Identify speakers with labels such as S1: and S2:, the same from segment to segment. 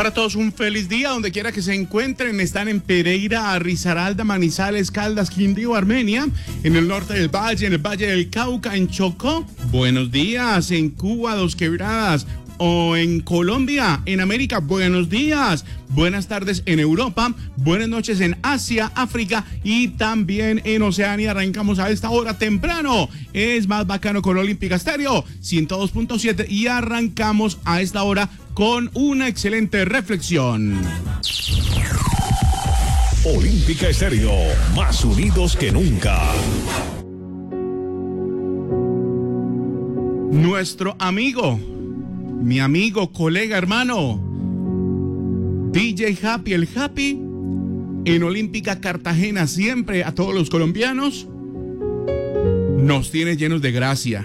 S1: Para todos un feliz día, donde quiera que se encuentren. Están en Pereira, Risaralda, Manizales, Caldas, Quindío, Armenia, en el norte del valle, en el Valle del Cauca, en Chocó. Buenos días, en Cuba, Dos Quebradas, o en Colombia, en América, buenos días. Buenas tardes en Europa, buenas noches en Asia, África y también en Oceanía. Arrancamos a esta hora temprano. Es más bacano con Olímpica Estéreo 102.7 y arrancamos a esta hora con una excelente reflexión.
S2: Olímpica Estéreo, más unidos que nunca.
S1: Nuestro amigo, mi amigo, colega, hermano, DJ Happy, el Happy, en Olímpica Cartagena, siempre a todos los colombianos, nos tiene llenos de gracia,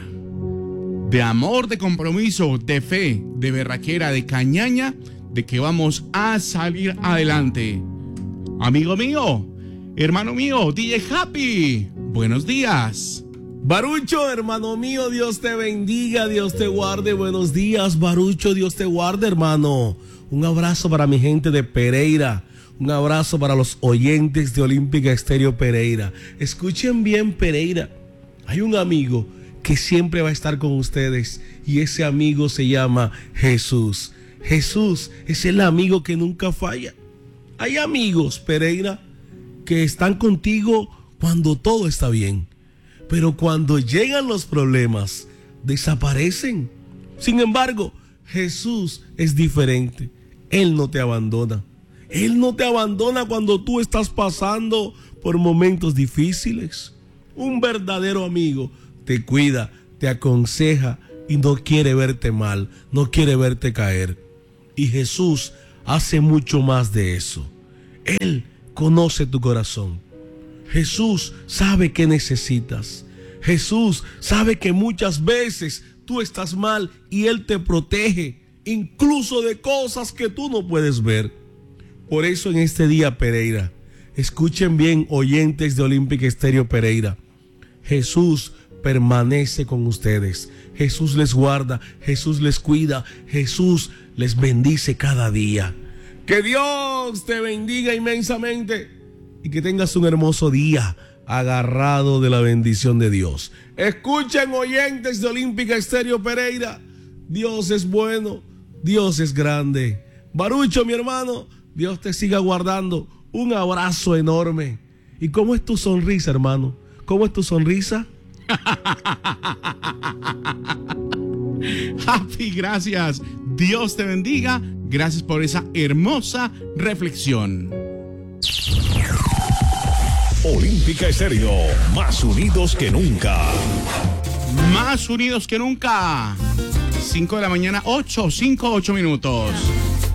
S1: de amor, de compromiso, de fe, de berraquera, de cañaña, de que vamos a salir adelante. Amigo mío, hermano mío, DJ Happy, buenos días.
S3: Barucho, hermano mío, Dios te bendiga, Dios te guarde. Buenos días, Barucho, Dios te guarde, hermano. Un abrazo para mi gente de Pereira. Un abrazo para los oyentes de Olímpica Estéreo Pereira. Escuchen bien, Pereira. Hay un amigo que siempre va a estar con ustedes y ese amigo se llama Jesús. Jesús es el amigo que nunca falla. Hay amigos, Pereira, que están contigo cuando todo está bien, pero cuando llegan los problemas, desaparecen. Sin embargo, Jesús es diferente. Él no te abandona. Él no te abandona cuando tú estás pasando por momentos difíciles. Un verdadero amigo te cuida, te aconseja y no quiere verte mal, no quiere verte caer. Y Jesús hace mucho más de eso. Él conoce tu corazón. Jesús sabe qué necesitas. Jesús sabe que muchas veces tú estás mal y Él te protege, incluso de cosas que tú no puedes ver. Por eso en este día, Pereira, escuchen bien, oyentes de Olímpica Estéreo Pereira, Jesús permanece con ustedes. Jesús les guarda, Jesús les cuida, Jesús les bendice cada día. Que Dios te bendiga inmensamente y que tengas un hermoso día agarrado de la bendición de Dios. Escuchen, oyentes de Olímpica Estéreo Pereira, Dios es bueno, Dios es grande. Barucho, mi hermano, Dios te siga guardando. Un abrazo enorme. ¿Y cómo es tu sonrisa, hermano? ¿Cómo es tu sonrisa?
S1: Happy, gracias. Dios te bendiga. Gracias por esa hermosa reflexión.
S2: Olímpica Estéreo, más unidos que nunca.
S1: Más unidos que nunca. 5 de la mañana, 8 minutos.